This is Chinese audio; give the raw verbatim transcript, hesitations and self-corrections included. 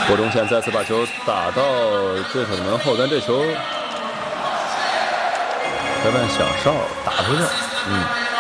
郭忠宪再次把球打到对手的门后，但这球裁判响哨打出去，嗯。